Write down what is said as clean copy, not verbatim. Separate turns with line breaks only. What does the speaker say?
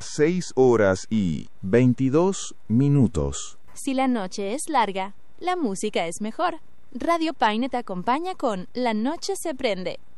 6:22.
Si la noche es larga, la música es mejor. Radio Paine te acompaña con La Noche se prende.